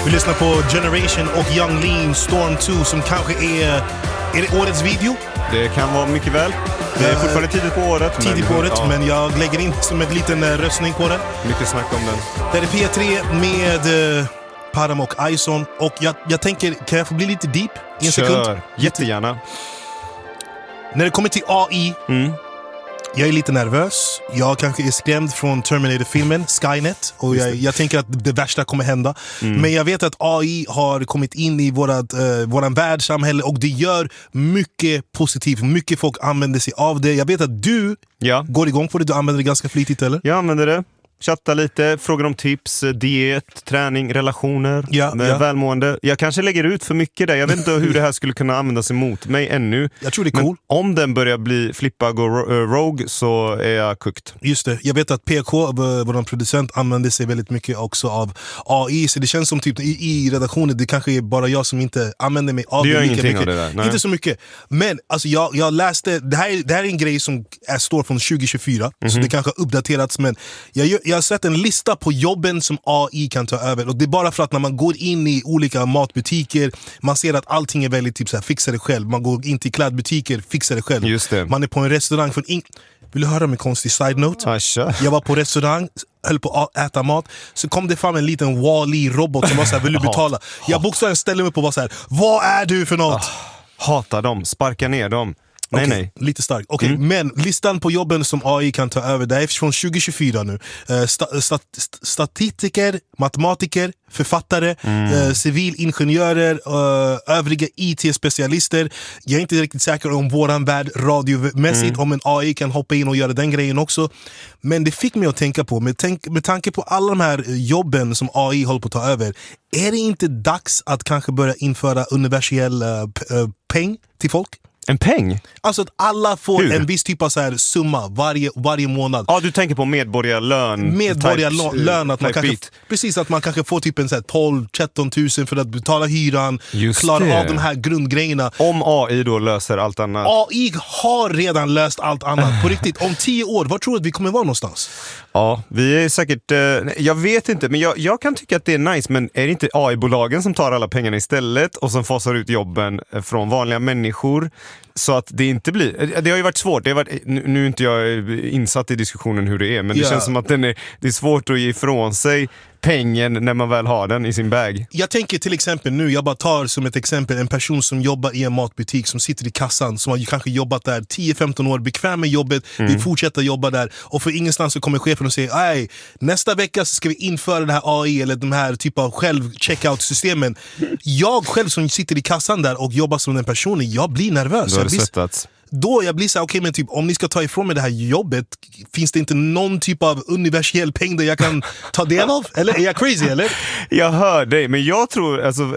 Vi lyssnar på Generation och Young Lean Storm 2 som kanske är det årets video? Det kan vara mycket väl. Det är fortfarande tidigt på året. Men jag lägger in som en liten röstning på den. Mycket snack om den. Det är P3 med Param och Ison. Och jag tänker, kan jag få bli lite deep i en sekund? Jättegärna. När det kommer till AI, jag är lite nervös. Jag kanske är skrämd från Terminator-filmen, Skynet. Och jag tänker att det värsta kommer hända. Men jag vet att AI har kommit in i våran världssamhälle. Och det gör mycket positivt. Mycket folk använder sig av det. Jag vet att du går igång på det. Du använder det ganska flitigt, eller? Jag använder det. Chatta lite, frågar om tips, diet, träning, relationer, välmående. Jag kanske lägger ut för mycket där. Jag vet inte hur det här skulle kunna användas emot mig ännu. Jag tror det är cool. Men om den börjar bli flippa gå rogue så är jag cooked. Just det. Jag vet att PK, vår producent, använder sig väldigt mycket också av AI. Så det känns som typ i redaktionen, det kanske är bara jag som inte använder mig av det. Det gör ingenting av det där. Nej. Inte så mycket. Men alltså, jag läste, det här är en grej som står från 2024. Så det kanske har uppdaterats. Men jag har sett en lista på jobben som AI kan ta över. Och det är bara för att när man går in i olika matbutiker, man ser att allting är väldigt typ så här, fixa det själv. Man går in till klädbutiker, fixa det själv. Just det. Man är på en restaurang. Vill du höra min konstig side-note? Jag var på restaurang, höll på att äta mat. Så kom det fram en liten Wall-E-robot som var så här, vill du betala? Jag bokstavligen ställde mig på och var så här, vad är du för något? Hatar dem, sparka ner dem. Nej. Lite starkt. Men listan på jobben som AI kan ta över, det är från 2024 nu. Statistiker, matematiker, författare, civilingenjörer, övriga IT-specialister. Jag är inte riktigt säker om våran värld radiomässigt, om en AI kan hoppa in och göra den grejen också. Men det fick mig att tänka på, med tanke på alla de här jobben som AI håller på att ta över, är det inte dags att kanske börja införa universell peng till folk? En peng? Alltså att alla får en viss typ av så här summa varje månad. Ja, du tänker på medborgarlön. Medborgarlön, att man kanske, precis, att man kanske får typ en 12-13 000 för att betala hyran, klara av de här grundgrejerna. Om AI då löser allt annat. AI har redan löst allt annat. På riktigt, om 10 år, vad tror du att vi kommer vara någonstans? Ja, vi är säkert, jag vet inte, men jag kan tycka att det är nice, men är det inte AI-bolagen som tar alla pengarna istället och som fasar ut jobben från vanliga människor? Så att det inte blir, det har ju varit svårt, nu är inte jag insatt i diskussionen hur det är, men det känns som att det är svårt att ge ifrån sig pengen när man väl har den i sin bag. Jag tänker till exempel nu, jag bara tar som ett exempel en person som jobbar i en matbutik, som sitter i kassan, som har kanske jobbat där 10-15 år, bekväm med jobbet, vill fortsätta jobba där, och för ingenstans så kommer chefen och säger, nej, nästa vecka så ska vi införa det här AI eller de här typ av själv-checkout-systemen. Jag själv som sitter i kassan där och jobbar som den personen, jag blir nervös. Då har det svettats. Då jag blir så här, okej, men typ om ni ska ta ifrån mig det här jobbet, finns det inte någon typ av universell peng där jag kan ta del av? Eller är jag crazy, eller? Jag hör dig, men jag tror, alltså